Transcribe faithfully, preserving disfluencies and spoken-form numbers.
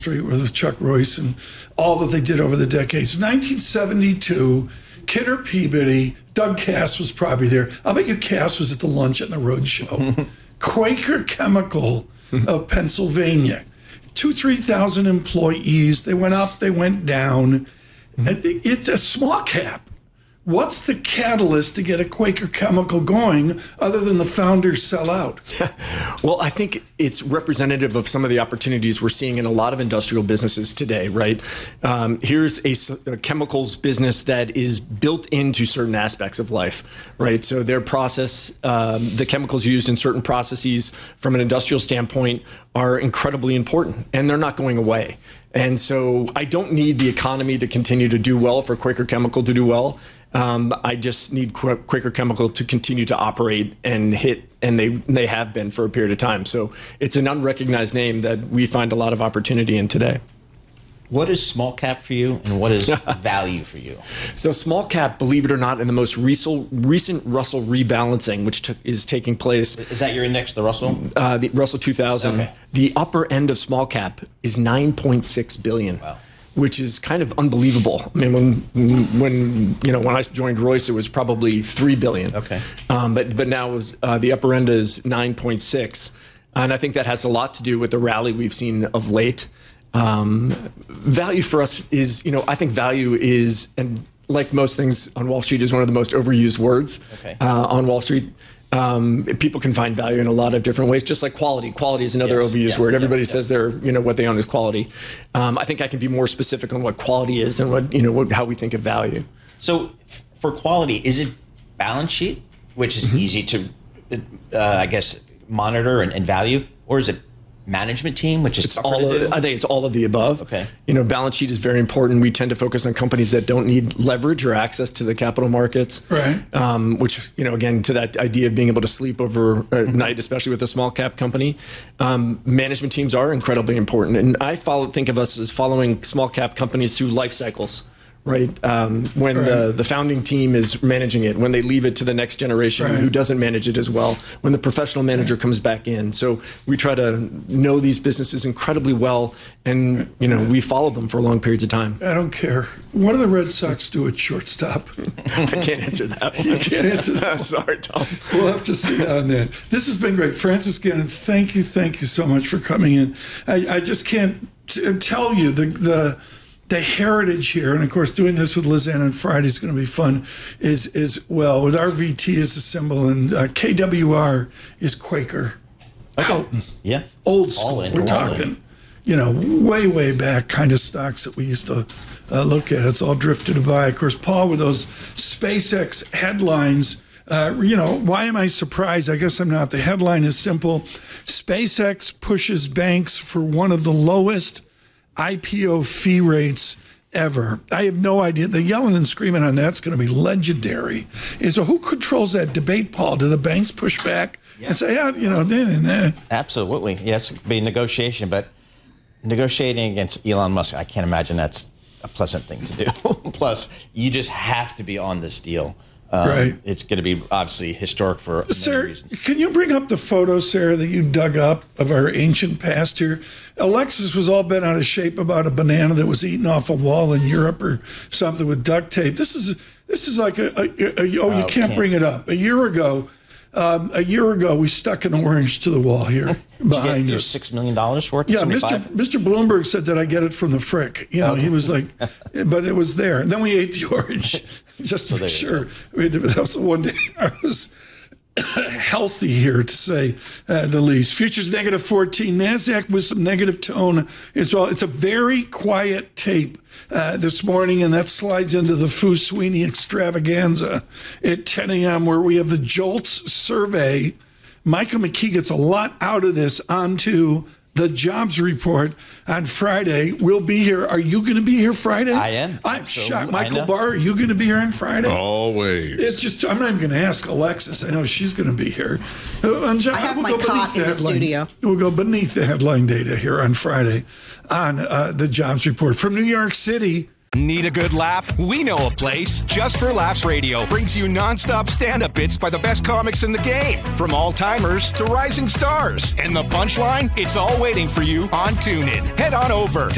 Street with Chuck Royce and all that they did over the decades. nineteen seventy-two, Kidder Peabody, Doug Cass was probably there. I'll bet you Cass was at the lunch and the road show. Quaker Chemical of Pennsylvania. Two, three thousand employees. They went up, they went down. It's a small cap. What's the catalyst to get a Quaker Chemical going other than the founders sell out? Well, I think it's representative of some of the opportunities we're seeing in a lot of industrial businesses today, right? Um, here's a, a chemicals business that is built into certain aspects of life, right? So their process, um, the chemicals used in certain processes from an industrial standpoint are incredibly important, and they're not going away. And so I don't need the economy to continue to do well for Quaker Chemical to do well. Um, I just need Qu- Quaker Chemical to continue to operate and hit, and they they have been for a period of time. So it's an unrecognized name that we find a lot of opportunity in today. What is small cap for you, and what is value for you? So small cap, believe it or not, in the most recent, recent Russell rebalancing, which t- is taking place. Is that your index, the Russell? Uh, the Russell two thousand. Okay. The upper end of small cap is nine point six billion dollars. Wow. Which is kind of unbelievable. I mean, when when you know when I joined Royce, it was probably three billion. Okay. Um, but but now it was, uh, the upper end is nine point six, and I think that has a lot to do with the rally we've seen of late. Um, value for us is, you know, I think value is, and like most things on Wall Street, is one of the most overused words okay. uh, on Wall Street. Um, people can find value in a lot of different ways, just like quality. Quality is another yes, overused yeah, word. Everybody yeah, says yeah. they're, you know, what they own is quality. Um, I think I can be more specific on what quality is and what, you know, what, how we think of value. So f- for quality, is it balance sheet, which is mm-hmm. easy to, uh, I guess, monitor and, and value, or is it management team, which is it's tougher all to of, do? I think it's all of the above. Okay. You know, balance sheet is very important. We tend to focus on companies that don't need leverage or access to the capital markets. Right. Um, which, you know, again, to that idea of being able to sleep over at night, especially with a small cap company. Um, management teams are incredibly important. And I follow, think of us as following small cap companies through life cycles. Right. Um, when right. the, the founding team is managing it, when they leave it to the next generation right. who doesn't manage it as well, when the professional manager right. comes back in. So we try to know these businesses incredibly well, and, right. you know, we follow them for long periods of time. I don't care. What do the Red Sox do at shortstop? I can't answer that one. You can't answer that. Sorry, Tom. We'll have to see on that. This has been great. Francis Gannon, thank you, thank you so much for coming in. I, I just can't t- tell you the the the heritage here, and of course doing this with Liz Ann on Friday is going to be fun, is, is well, with R V T as the symbol, and uh, K W R is Quaker. Okay. Houghton. Yeah. Old school. In, We're talking, in. you know, way, way back kind of stocks that we used to uh, look at. It's all drifted by. Of course, Paul, with those SpaceX headlines, uh, you know, why am I surprised? I guess I'm not. The headline is simple. SpaceX pushes banks for one of the lowest I P O fee rates ever. I have no idea. The yelling and screaming on that's going to be legendary. And so who controls that debate, Paul? Do the banks push back yeah. and say, yeah, you know, nah, nah, nah. Absolutely. Yes, it'd be negotiation, but negotiating against Elon Musk, I can't imagine that's a pleasant thing to do. Plus, you just have to be on this deal. Um, right. It's going to be obviously historic for many Sarah, reasons. Can you bring up the photo, Sarah, that you dug up of our ancient past here? Alexis was all bent out of shape about a banana that was eaten off a wall in Europe or something with duct tape. This is this is like a, a, a, a oh, you oh, can't, can't bring it up. A year ago, um, a year ago, we stuck an orange to the wall here behind you us. Six million dollars for it? Yeah, Mister Mister Bloomberg said that I get it from the Frick. You know, okay. He was like, but it was there. And then we ate the orange just to so make sure. We did, that was the one day I was healthy here, to say uh, the least. Futures negative fourteen, NASDAQ with some negative tone as well. It's a very quiet tape uh, this morning, and that slides into the Fu Sweeney extravaganza at ten a.m. where we have the JOLTS survey. Michael McKee gets a lot out of this onto the jobs report on Friday. We'll be here. Are you going to be here Friday? I am. I'm shocked. Michael Barr, are you going to be here on Friday? Always. It's just, I'm not even going to ask Alexis. I know she's going to be here. Uh, John, I have we'll my cot in the studio. We'll go beneath the headline data here on Friday on uh, the jobs report. From New York City, Need a good laugh? We know a place. Just for Laughs Radio brings you nonstop stand-up bits by the best comics in the game, from all-timers to rising stars. And the punchline? It's all waiting for you on TuneIn. Head on over to